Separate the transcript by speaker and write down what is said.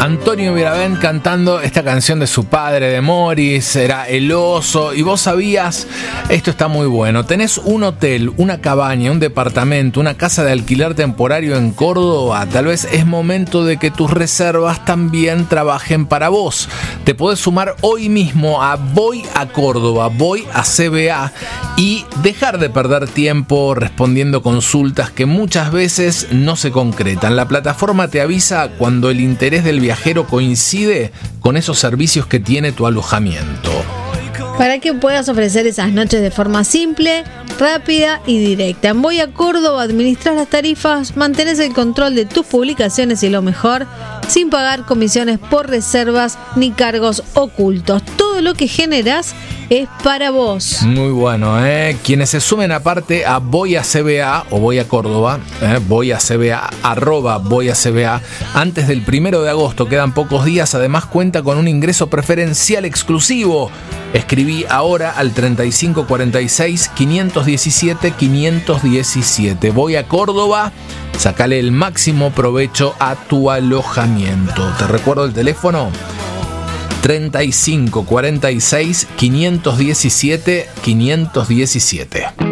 Speaker 1: Antonio Viravent cantando esta canción de su padre, de Morris, era El Oso. Y vos sabías, esto está muy bueno, tenés un hotel, una cabaña, un departamento, una casa de alquiler temporario en Córdoba. Tal vez es momento de que tus reservas también trabajen para vos. Te podés sumar hoy mismo a Voy a Córdoba, Voy a CBA, y dejar de perder tiempo respondiendo consultas que muchas veces no se concretan. La plataforma te avisa cuando el interés del viajero coincide con esos servicios que tiene tu alojamiento.
Speaker 2: Para que puedas ofrecer esas noches de forma simple, rápida y directa. En Voy a Córdoba administras las tarifas, mantenés el control de tus publicaciones y lo mejor, sin pagar comisiones por reservas ni cargos ocultos. Todo lo que generas es para vos.
Speaker 1: Muy bueno, Quienes se sumen aparte a Voy a CBA o Voy a Córdoba, Voy a CBA, @Voy a CBA, antes del 1 de agosto, quedan pocos días. Además cuenta con un ingreso preferencial exclusivo. Escribí ahora al 3546 517 517. Voy a Córdoba, sacale el máximo provecho a tu alojamiento. Te recuerdo el teléfono: 3546 517 517.